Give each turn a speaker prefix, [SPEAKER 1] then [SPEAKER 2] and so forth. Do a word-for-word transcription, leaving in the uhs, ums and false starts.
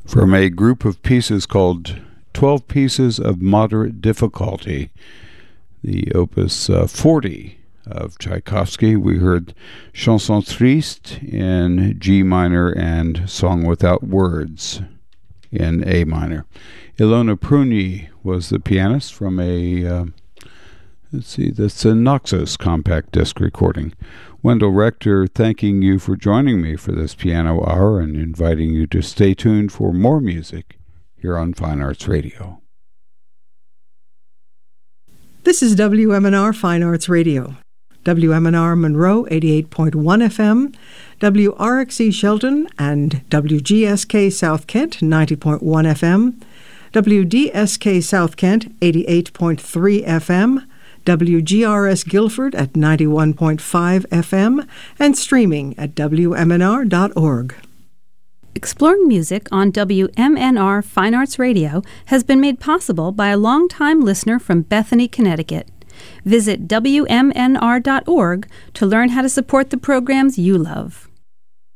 [SPEAKER 1] from a group of pieces called twelve Pieces of Moderate Difficulty, the opus uh, forty of Tchaikovsky. We heard Chanson Triste in G minor and Song Without Words in A minor. Ilona Prunyi was the pianist from a, uh, let's see, that's a Naxos compact disc recording. Wendell Rector thanking you for joining me for this piano hour and inviting you to stay tuned for more music here on Fine Arts Radio.
[SPEAKER 2] This is W M N R Fine Arts Radio. W M N R Monroe eighty-eight point one F M, W R X E Shelton and W G S K South Kent ninety point one F M, W D S K South Kent eighty-eight point three F M, W G R S Guilford at ninety-one point five F M, and streaming at W M N R dot org.
[SPEAKER 3] Exploring music on W M N R Fine Arts Radio has been made possible by a longtime listener from Bethany, Connecticut. Visit W M N R dot org to learn how to support the programs you love.